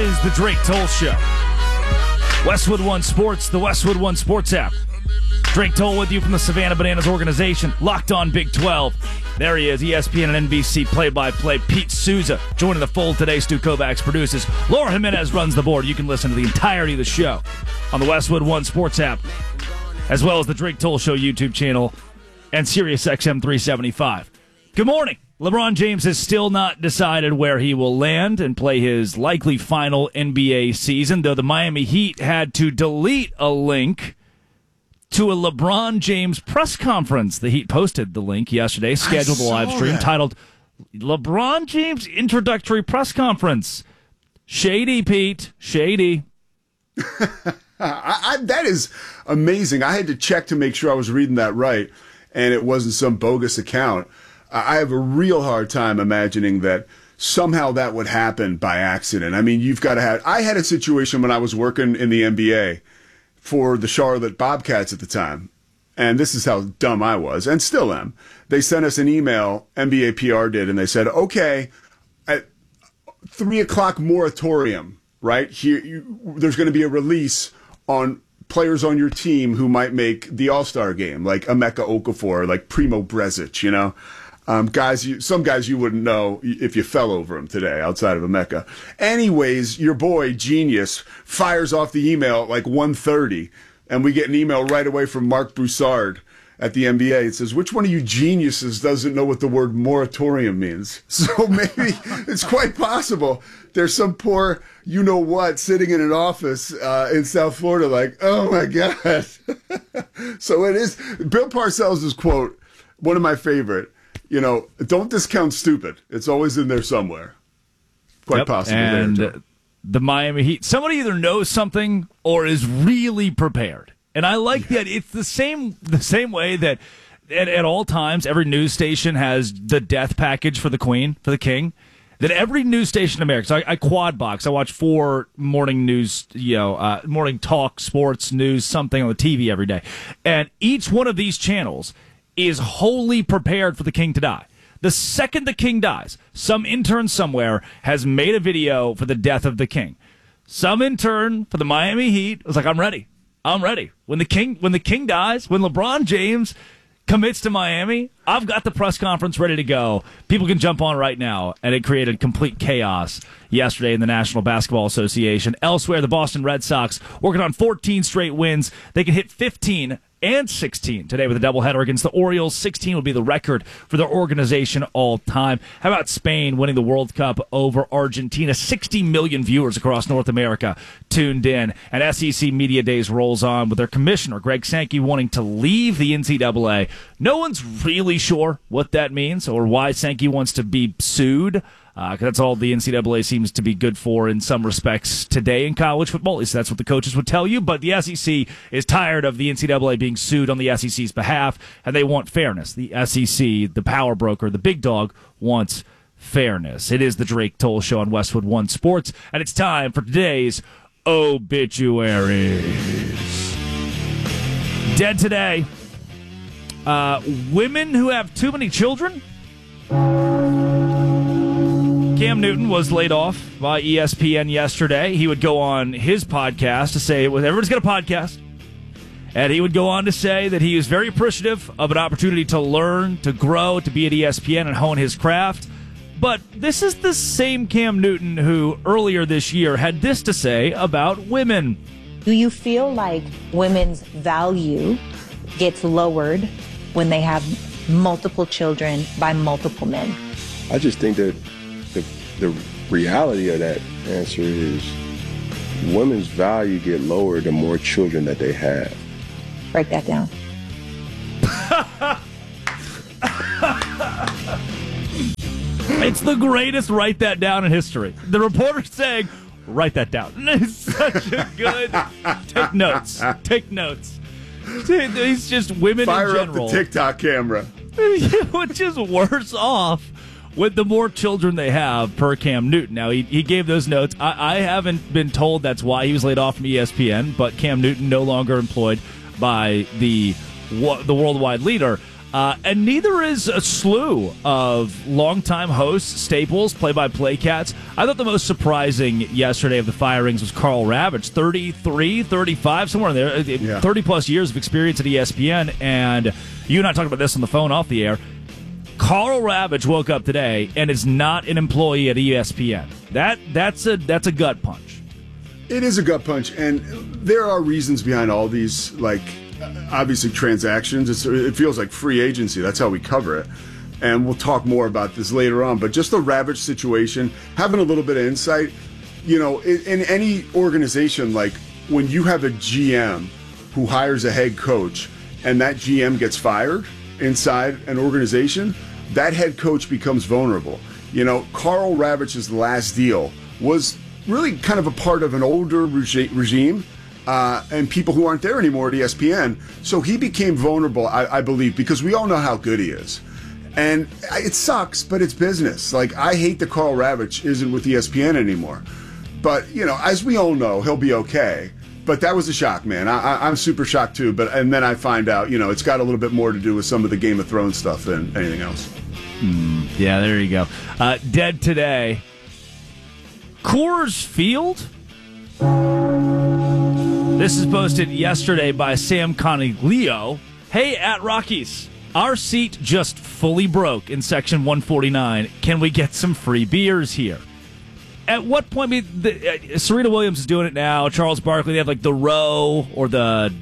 is the Drake Toll Show. Westwood One Sports, the Westwood One Sports app. Drake Toll with you from the Savannah Bananas organization. Locked on Big 12. There he is, ESPN and NBC play-by-play. Pete Souza joining the fold today. Stu Kovacs produces. Laura Jimenez runs the board. You can listen to the entirety of the show on the Westwood One Sports app, as well as the Drake Toll Show YouTube channel and Sirius XM 375. Good morning. LeBron James has still not decided where he will land and play his likely final NBA season, though the Miami Heat had to delete a link to a LeBron James press conference. The Heat posted the link yesterday, scheduled a live stream titled LeBron James Introductory Press Conference. Shady, Pete. Shady. That is amazing. I had to check to make sure I was reading that right, and it wasn't some bogus account. I have a real hard time imagining that somehow that would happen by accident. I mean, you've got to have... I had a situation when I was working in the NBA for the Charlotte Bobcats at the time, and this is how dumb I was, and still am. They sent us an email, NBA PR did, and they said, okay, at 3 o'clock moratorium, right? Here, there's going to be a release on players on your team who might make the All-Star game, like Emeka Okafor, like Primo Brezic, you know? Some guys you wouldn't know if you fell over them today outside of Emeka. Anyways, your boy, Genius, fires off the email at like 1:30, and we get an email right away from Mark Broussard at the NBA. It says, which one of you geniuses doesn't know what the word moratorium means? So maybe it's quite possible there's some poor you-know-what sitting in an office in South Florida like, oh, my God. So it is. Bill Parcells' quote, one of my favorite, you know, don't discount stupid. It's always in there somewhere. Quite possible. And the Miami Heat, somebody either knows something or is really prepared. And I like that. It's the same way that at all times every news station has the death package for the Queen, for the King. That every news station in America, so I quad box. I watch 4 morning news, morning talk, sports, news, something on the TV every day. And each one of these channels is wholly prepared for the King to die. The second the King dies, some intern somewhere has made a video for the death of the King. Some intern for the Miami Heat was like, I'm ready. When the King dies, when LeBron James commits to Miami, I've got the press conference ready to go. People can jump on right now. And it created complete chaos yesterday in the National Basketball Association. Elsewhere, the Boston Red Sox working on 14 straight wins. They can hit 15 and 16 today with a doubleheader against the Orioles. 16 will be the record for their organization all time. How about Spain winning the World Cup over Argentina? 60 million viewers across North America tuned in. And SEC Media Days rolls on with their commissioner, Greg Sankey, wanting to leave the NCAA. No one's really sure what that means or why Sankey wants to be sued. That's all the NCAA seems to be good for in some respects today in college football. At least that's what the coaches would tell you. But the SEC is tired of the NCAA being sued on the SEC's behalf, and they want fairness. The SEC, the power broker, the big dog, wants fairness. It is the Drake Toll Show on Westwood One Sports, and it's time for today's obituaries. Dead today. Women who have too many children. Cam Newton was laid off by ESPN yesterday. He would go on his podcast to say, everyone's got a podcast, and he would go on to say that he is very appreciative of an opportunity to learn, to grow, to be at ESPN and hone his craft. But this is the same Cam Newton who earlier this year had this to say about women. Do you feel like women's value gets lowered when they have multiple children by multiple men? I just think that the reality of that answer is women's value get lower the more children that they have. Break that down. It's the greatest write that down in history. The reporter saying, write that down. It's such a good... Take notes. He's just women Fire in general. up the TikTok camera. Which is worse off with the more children they have per Cam Newton. Now, he gave those notes. I haven't been told that's why he was laid off from ESPN, but Cam Newton no longer employed by the worldwide leader. And neither is a slew of longtime hosts, staples, play-by-play cats. I thought the most surprising yesterday of the firings was Carl Ravitch, 33, 35, somewhere in there, 30-plus years of experience at ESPN. And you and I talked about this on the phone off the air. Carl Ravitch woke up today and is not an employee at ESPN. That's a gut punch. It is a gut punch, and there are reasons behind all these, like, obviously transactions. It feels like free agency. That's how we cover it. And we'll talk more about this later on. But just the Ravitch situation, having a little bit of insight, in any organization, like when you have a GM who hires a head coach and that GM gets fired inside an organization, that head coach becomes vulnerable. Carl Ravitch's last deal was really kind of a part of an older regime. And people who aren't there anymore at ESPN. So he became vulnerable, I believe, because we all know how good he is. And it sucks, but it's business. Like, I hate that Carl Ravitch isn't with ESPN anymore. But, as we all know, he'll be okay. But that was a shock, man. I'm super shocked, too. And then I find out, it's got a little bit more to do with some of the Game of Thrones stuff than anything else. Yeah, there you go. Dead today. Coors Field? This is posted yesterday by Sam Coniglio. Hey, at Rockies, our seat just fully broke in section 149. Can we get some free beers here? At what point? Serena Williams is doing it now. Charles Barkley, they have like the Row or the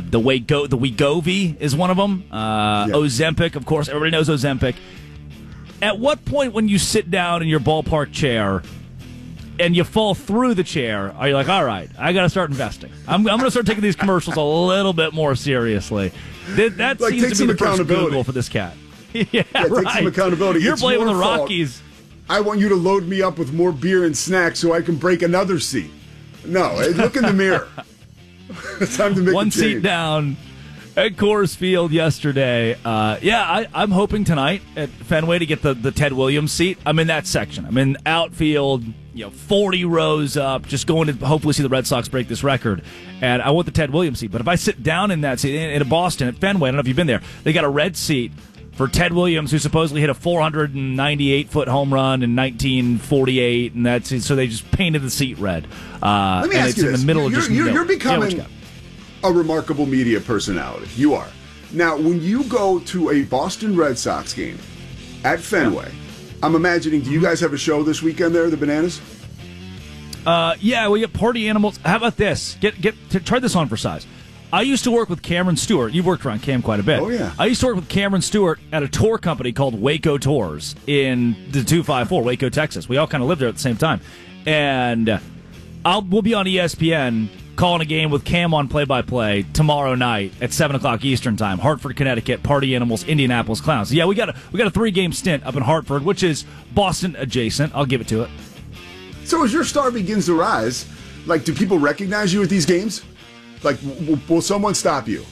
Wegovy is one of them. Ozempic, of course, everybody knows Ozempic. At what point when you sit down in your ballpark chair and you fall through the chair, are you like, all right, I got to start investing. I'm going to start taking these commercials a little bit more seriously. That like, seems to be the first Google for this cat. Yeah, right. Take some accountability. You're it's blaming the fault. Rockies. I want you to load me up with more beer and snacks so I can break another seat. No, look in the mirror. It's time to make one a change. Seat down at Coors Field yesterday. I'm hoping tonight at Fenway to get the Ted Williams seat. I'm in that section. I'm in outfield, 40 rows up, just going to hopefully see the Red Sox break this record. And I want the Ted Williams seat. But if I sit down in that seat, in Boston, at Fenway, I don't know if you've been there, they got a red seat for Ted Williams, who supposedly hit a 498-foot home run in 1948, and so they just painted the seat red. Let me ask you this. In the middle You're becoming a remarkable media personality. You are. Now, when you go to a Boston Red Sox game at Fenway, I'm imagining, do you guys have a show this weekend there, the Bananas? Yeah, we get party animals. How about this? Try this on for size. I used to work with Cameron Stewart. You've worked around Cam quite a bit. Oh, yeah. I used to work with Cameron Stewart at a tour company called Waco Tours in the 254, Waco, Texas. We all kind of lived there at the same time. And we'll be on ESPN calling a game with Cam on play-by-play tomorrow night at 7 o'clock Eastern Time. Hartford, Connecticut, Party Animals, Indianapolis Clowns. Yeah, we got a 3-game stint up in Hartford, which is Boston adjacent. I'll give it to it. So as your star begins to rise, like, do people recognize you at these games? Like, will someone stop you?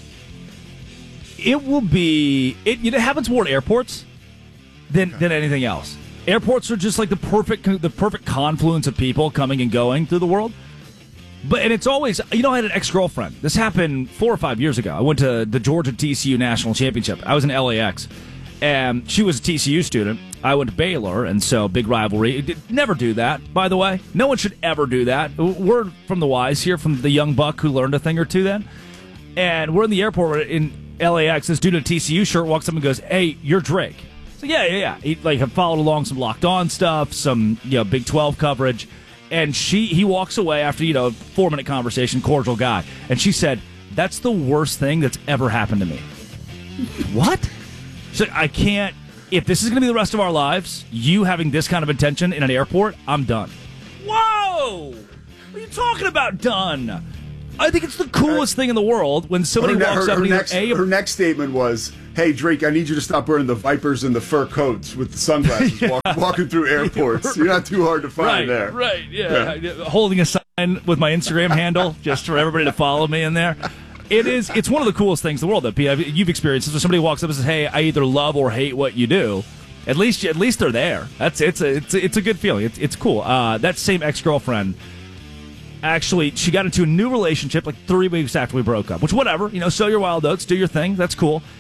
It will be. It happens more at airports than anything else. Airports are just like the perfect confluence of people coming and going through the world. And it's always, I had an ex-girlfriend. This happened 4 or 5 years ago. I went to the Georgia TCU National Championship. I was in LAX, and she was a TCU student. I went to Baylor, and so big rivalry. Never do that, by the way. No one should ever do that. We're from the wise here, from the young buck who learned a thing or two then. And we're in the airport in LAX. This dude in a TCU shirt walks up and goes, "Hey, you're Drake." So yeah. He had followed along some Locked On stuff, some Big 12 coverage. And he walks away after, 4-minute conversation, cordial guy. And she said, "That's the worst thing that's ever happened to me." What? She's like, "I can't. If this is going to be the rest of our lives, you having this kind of attention in an airport, I'm done." Whoa! What are you talking about, done? I think it's the coolest thing in the world when somebody walks up and her next statement was, "Hey, Drake, I need you to stop wearing the Vipers and the fur coats with the sunglasses walking through airports. You're not too hard to find there." Right, yeah. Holding a sign with my Instagram handle just for everybody to follow me in there. It's one of the coolest things in the world that you've experienced. So somebody walks up and says, "Hey, I either love or hate what you do." At least they're there. It's a good feeling. It's cool. That same ex-girlfriend, actually, she got into a new relationship like 3 weeks after we broke up. Which, whatever, sow your wild oats, do your thing. That's cool.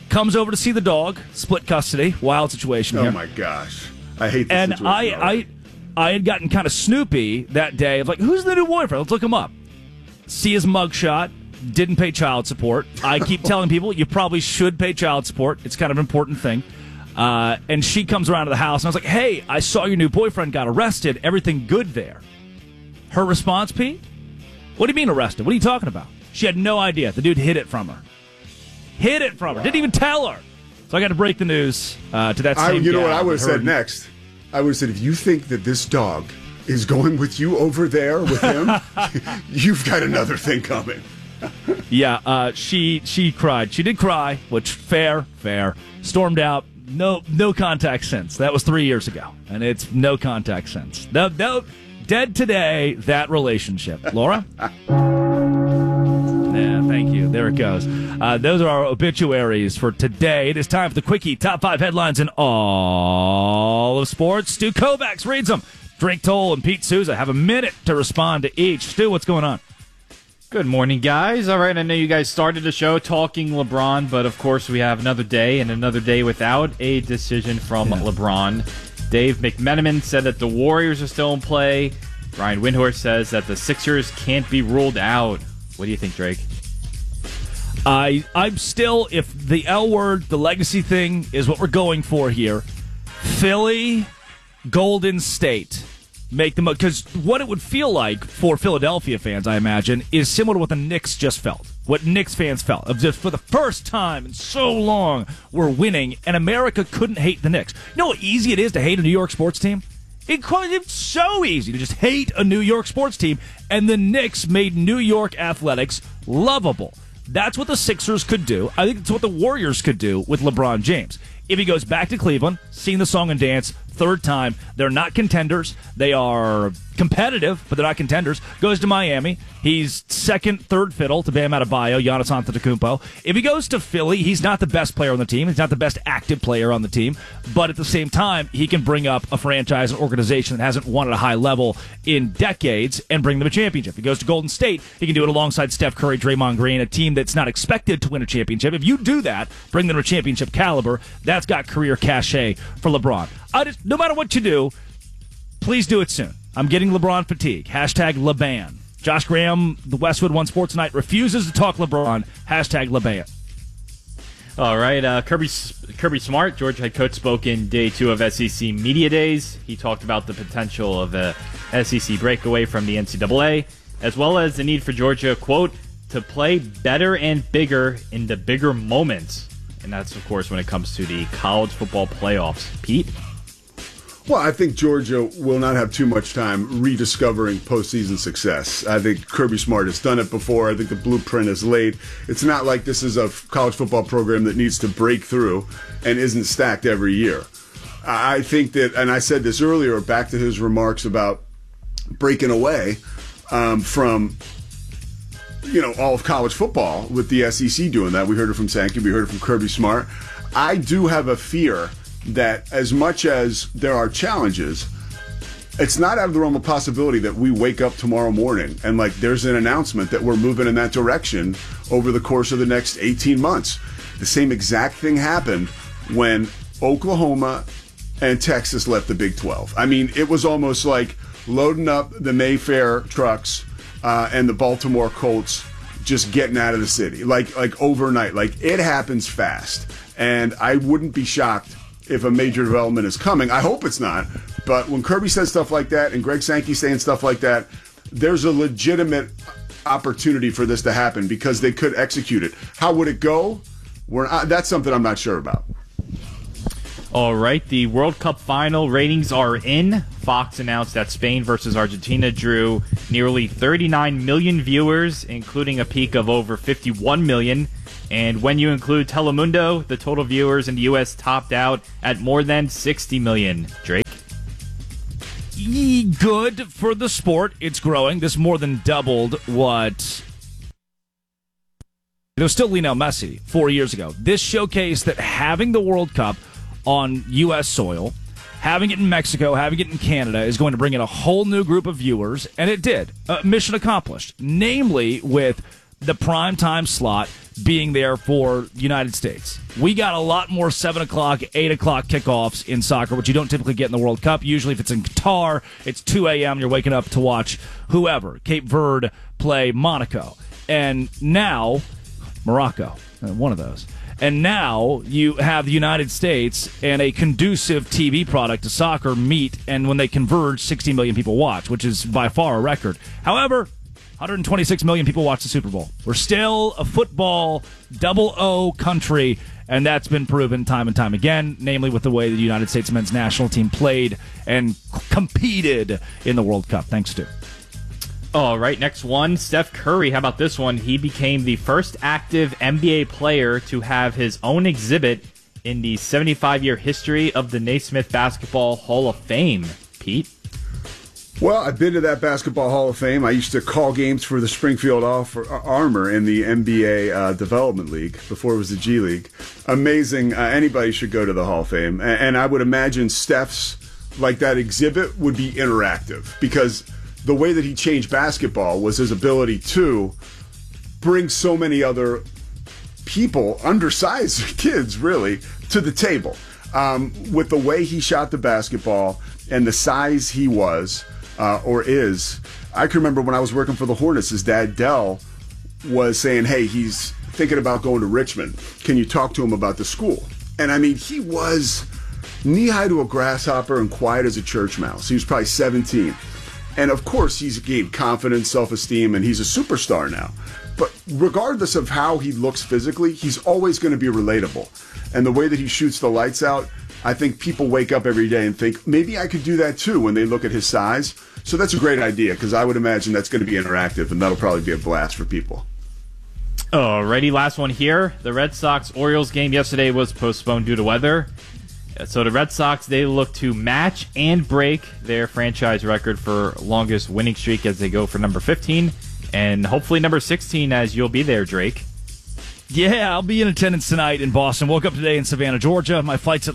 comes over to see the dog, split custody, wild situation here. Oh, my gosh. I hate this and situation. I had gotten kind of snoopy that day of like, who's the new boyfriend? Let's look him up. See his mugshot. Didn't pay child support. I keep telling people you probably should pay child support. It's kind of an important thing. And she comes around to the house, and I was like, hey, I saw your new boyfriend got arrested. Everything good there? Her response, Pete? What do you mean arrested? What are you talking about? She had no idea. The dude hid it from her. Didn't even tell her. So I got to break the news to that same You know what I gal would have that said next? I would have said, if you think that this dog is going with you over there with him, you've got another thing coming. Yeah, she cried. She did cry, which fair. Stormed out. No contact since. That was 3 years ago, and it's no contact since. No, dead today. That relationship, Laura. Yeah, thank you. There it goes. Those are our obituaries for today. It is time for the Quickie Top 5 headlines in all of sports. Stu Kovacs reads them. Drake Toll and Pete Souza have a minute to respond to each. Stu, what's going on? Good morning, guys. All right, I know you guys started the show talking LeBron, but of course we have another day and another day without a decision from LeBron. Dave McMenamin said that the Warriors are still in play. Brian Windhorst says that the Sixers can't be ruled out. What do you think, Drake? I'm still, if the L word, the legacy thing is what we're going for here, Philly, Golden State. Make the most, because what it would feel like for Philadelphia fans, I imagine, is similar to what the Knicks just felt. What Knicks fans felt. Of just for the first time in so long, we're winning, and America couldn't hate the Knicks. You know how easy it is to hate a New York sports team? It's so easy to just hate a New York sports team, and the Knicks made New York athletics lovable. That's what the Sixers could do. I think it's what the Warriors could do with LeBron James. If he goes back to Cleveland, sing the song and dance, third time, they're not contenders. They are competitive, but they're not contenders. Goes to Miami. He's second, third fiddle to Bam Adebayo, Giannis Antetokounmpo. If he goes to Philly, he's not the best player on the team. He's not the best active player on the team. But at the same time, he can bring up a franchise, an organization that hasn't won at a high level in decades and bring them a championship. If he goes to Golden State, he can do it alongside Steph Curry, Draymond Green, a team that's not expected to win a championship. If you do that, bring them to a championship caliber, that's got career cachet for LeBron. No matter what you do, please do it soon. I'm getting LeBron fatigue. Hashtag LeBan. Josh Graham, the Westwood One Sports Tonight, refuses to talk LeBron. Hashtag LeBan. All right, Kirby Smart, Georgia head coach, spoke in day 2 of SEC Media Days. He talked about the potential of a SEC breakaway from the NCAA, as well as the need for Georgia, quote, to play better and bigger in the bigger moments. And that's, of course, when it comes to the college football playoffs. Pete? Well, I think Georgia will not have too much time rediscovering postseason success. I think Kirby Smart has done it before. I think the blueprint is laid. It's not like this is a college football program that needs to break through and isn't stacked every year. I think that, and I said this earlier, back to his remarks about breaking away from all of college football with the SEC doing that. We heard it from Sankey. We heard it from Kirby Smart. I do have a fear that as much as there are challenges, it's not out of the realm of possibility that we wake up tomorrow morning and there's an announcement that we're moving in that direction over the course of the next 18 months. The same exact thing happened when Oklahoma and Texas left the Big 12. I mean, it was almost like loading up the Mayfair trucks and the Baltimore Colts just getting out of the city, like overnight. It happens fast, and I wouldn't be shocked if a major development is coming. I hope it's not. But when Kirby says stuff like that and Greg Sankey saying stuff like that, there's a legitimate opportunity for this to happen because they could execute it. How would it go? That's something I'm not sure about. All right, the World Cup final ratings are in. Fox announced that Spain versus Argentina drew nearly 39 million viewers, including a peak of over 51 million. And when you include Telemundo, the total viewers in the U.S. topped out at more than 60 million. Drake? Good for the sport. It's growing. This more than doubled what... It was still Lionel Messi 4 years ago. This showcased that having the World Cup on U.S. soil, having it in Mexico, having it in Canada, is going to bring in a whole new group of viewers, and it did. Mission accomplished. Namely, with the primetime slot being there for the United States. We got a lot more 7 o'clock, 8 o'clock kickoffs in soccer, which you don't typically get in the World Cup. Usually if it's in Qatar, it's 2 a.m. You're waking up to watch whoever, Cape Verde play Monaco. And now, Morocco, one of those. And now you have the United States and a conducive TV product to soccer meet, and when they converge, 60 million people watch, which is by far a record. However, 126 million people watch the Super Bowl. We're still a football double-O country, and that's been proven time and time again, namely with the way the United States men's national team played and competed in the World Cup. Thanks, Stu. All right, next one, Steph Curry. How about this one? He became the first active NBA player to have his own exhibit in the 75-year history of the Naismith Basketball Hall of Fame. Pete? Well, I've been to that Basketball Hall of Fame. I used to call games for the Springfield Armor in the NBA Development League before it was the G League. Amazing. Anybody should go to the Hall of Fame. And I would imagine Steph's, like that exhibit, would be interactive because the way that he changed basketball was his ability to bring so many other people, undersized kids really, to the table. With the way he shot the basketball and the size he was, or is, I can remember when I was working for the Hornets, his dad, Dell, was saying, hey, he's thinking about going to Richmond. Can you talk to him about the school? And I mean, he was knee-high to a grasshopper and quiet as a church mouse. He was probably 17. And of course, he's gained confidence, self-esteem, and he's a superstar now. But regardless of how he looks physically, he's always going to be relatable. And the way that he shoots the lights out, I think people wake up every day and think, maybe I could do that too when they look at his size. So that's a great idea because I would imagine that's going to be interactive, and that'll probably be a blast for people. Alrighty, last one here. The Red Sox-Orioles game yesterday was postponed due to weather. So the Red Sox, they look to match and break their franchise record for longest winning streak as they go for number 15 and hopefully number 16 as you'll be there, Drake. Yeah, I'll be in attendance tonight in Boston. Woke up today in Savannah, Georgia. My flight's at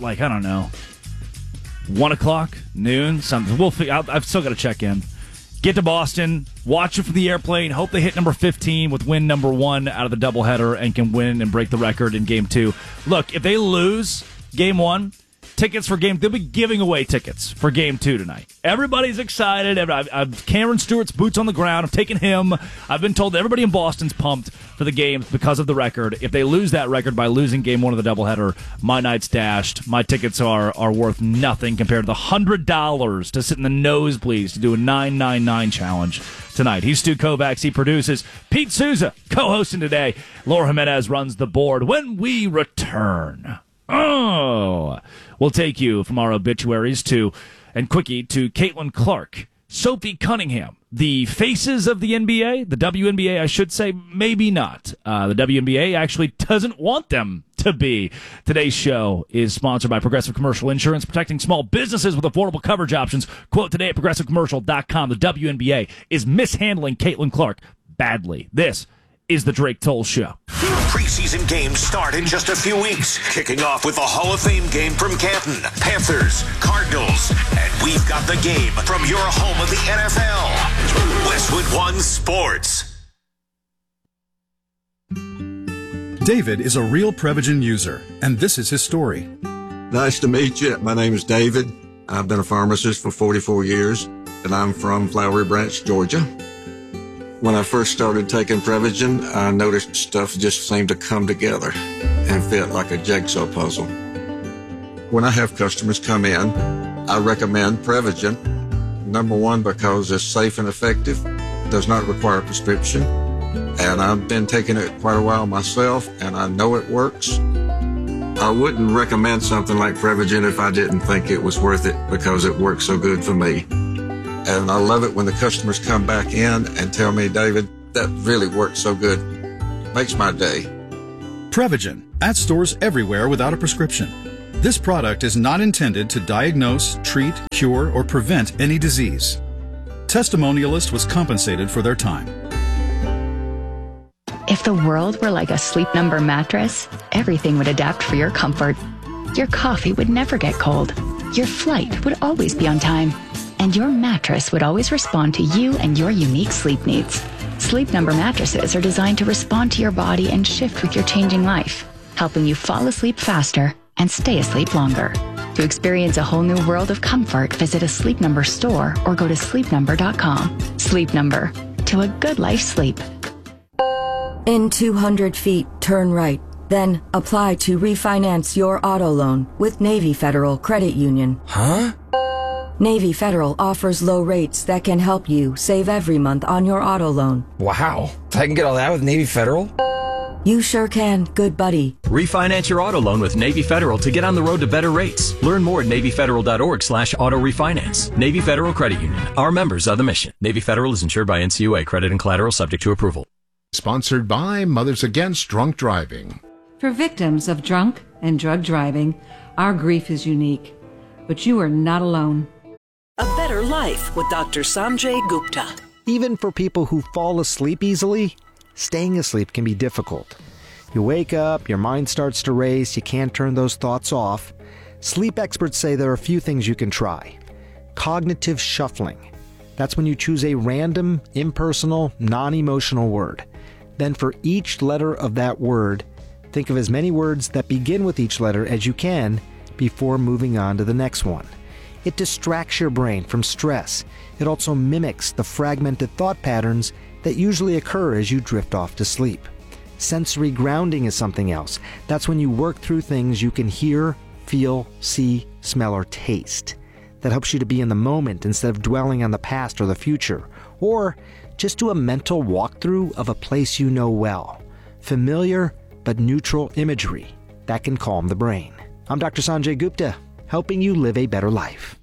1 o'clock, noon, something. We'll figure. I've still got to check in. Get to Boston, watch it from the airplane, hope they hit number 15 with win number 1 out of the doubleheader and can win and break the record in Game 2. Look, if they lose Game 1, tickets for they'll be giving away tickets for Game 2 tonight. Everybody's excited. Cameron Stewart's boots on the ground. I've taken him. I've been told that everybody in Boston's pumped for the game because of the record. If they lose that record by losing Game 1 of the doubleheader, my night's dashed. My tickets are worth nothing compared to the $100 to sit in the nosebleeds to do a 999 challenge tonight. He's Stu Kovacs. He produces. Pete Souza co-hosting today. Laura Jimenez runs the board. When we return, we'll take you from our obituaries and quickie to Caitlin Clark, Sophie Cunningham, the faces of the NBA, the WNBA, I should say, maybe not. The WNBA actually doesn't want them to be. Today's show is sponsored by Progressive Commercial Insurance, protecting small businesses with affordable coverage options. Quote today at progressivecommercial.com. The WNBA is mishandling Caitlin Clark badly. This is the Drake Toll Show. Preseason games start in just a few weeks, kicking off with the Hall of Fame game from Canton, Panthers, Cardinals, and we've got the game from your home of the NFL, Westwood One Sports. David is a real Prevagen user, and this is his story. Nice to meet you. My name is David. I've been a pharmacist for 44 years, and I'm from Flowery Branch, Georgia. When I first started taking Prevagen, I noticed stuff just seemed to come together and fit like a jigsaw puzzle. When I have customers come in, I recommend Prevagen. Number one, because it's safe and effective, does not require a prescription, and I've been taking it quite a while myself, and I know it works. I wouldn't recommend something like Prevagen if I didn't think it was worth it because it works so good for me. And I love it when the customers come back in and tell me, David, that really worked so good. Makes my day. Prevagen, at stores everywhere without a prescription. This product is not intended to diagnose, treat, cure, or prevent any disease. Testimonialist was compensated for their time. If the world were like a Sleep Number mattress, everything would adapt for your comfort. Your coffee would never get cold. Your flight would always be on time. And your mattress would always respond to you and your unique sleep needs. Sleep Number mattresses are designed to respond to your body and shift with your changing life, helping you fall asleep faster and stay asleep longer. To experience a whole new world of comfort, visit a Sleep Number store or go to sleepnumber.com. Sleep Number, to a good life sleep. In 200 feet, turn right. Then apply to refinance your auto loan with Navy Federal Credit Union. Huh? Navy Federal offers low rates that can help you save every month on your auto loan. Wow. I can get all that with Navy Federal? You sure can, good buddy. Refinance your auto loan with Navy Federal to get on the road to better rates. Learn more at NavyFederal.org/auto refinance. Navy Federal Credit Union. Our members are the mission. Navy Federal is insured by NCUA. Credit and collateral subject to approval. Sponsored by Mothers Against Drunk Driving. For victims of drunk and drug driving, our grief is unique, but you are not alone. A better life with Dr. Sanjay Gupta. Even for people who fall asleep easily, staying asleep can be difficult. You wake up, your mind starts to race, you can't turn those thoughts off. Sleep experts say there are a few things you can try. Cognitive shuffling. That's when you choose a random, impersonal, non-emotional word. Then for each letter of that word, think of as many words that begin with each letter as you can before moving on to the next one. It distracts your brain from stress. It also mimics the fragmented thought patterns that usually occur as you drift off to sleep. Sensory grounding is something else. That's when you work through things you can hear, feel, see, smell, or taste. That helps you to be in the moment instead of dwelling on the past or the future. Or just do a mental walkthrough of a place you know well. Familiar but neutral imagery that can calm the brain. I'm Dr. Sanjay Gupta, helping you live a better life.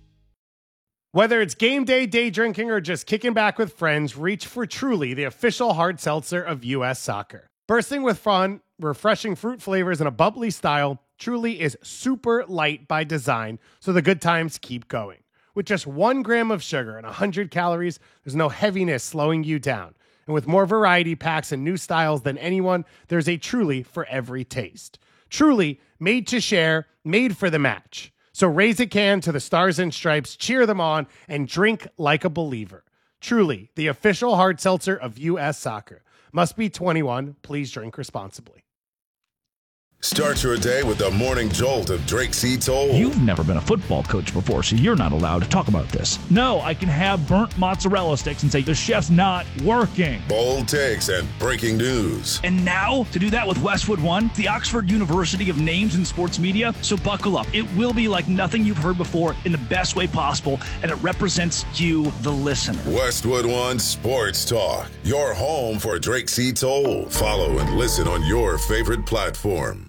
Whether it's game day, day drinking, or just kicking back with friends, reach for Truly, the official hard seltzer of U.S. Soccer. Bursting with fun, refreshing fruit flavors, and a bubbly style, Truly is super light by design, so the good times keep going. With just 1 gram of sugar and 100 calories, there's no heaviness slowing you down. And with more variety packs and new styles than anyone, there's a Truly for every taste. Truly, made to share, made for the match. So raise a can to the Stars and Stripes, cheer them on, and drink like a believer. Truly, the official hard seltzer of U.S. Soccer. Must be 21. Please drink responsibly. Start your day with the morning jolt of Drake C-Toll. You've never been a football coach before, so you're not allowed to talk about this. No, I can have burnt mozzarella sticks and say the chef's not working. Bold takes and breaking news. And now, to do that with Westwood One, the Oxford University of Names in Sports Media. So buckle up. It will be like nothing you've heard before in the best way possible, and it represents you, the listener. Westwood One Sports Talk, your home for Drake C-Toll. Follow and listen on your favorite platform.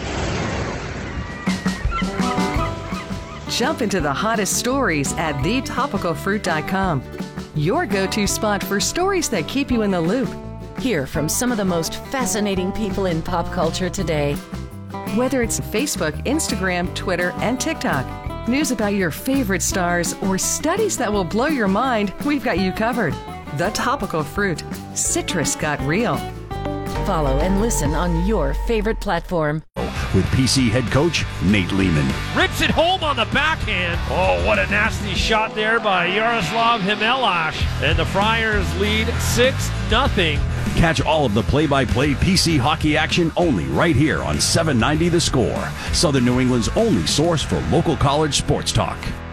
Jump into the hottest stories at thetopicalfruit.com. Your go-to spot for stories that keep you in the loop. Hear from some of the most fascinating people in pop culture today. Whether it's Facebook, Instagram, Twitter, and TikTok, news about your favorite stars, or studies that will blow your mind, we've got you covered. The Topical Fruit. Citrus got real. Follow and listen on your favorite platform. With PC head coach Nate Lehman. Rips it home on the backhand. Oh, what a nasty shot there by Yaroslav Himelash. And the Friars lead 6-0. Catch all of the play-by-play PC hockey action only right here on 790 The Score, Southern New England's only source for local college sports talk.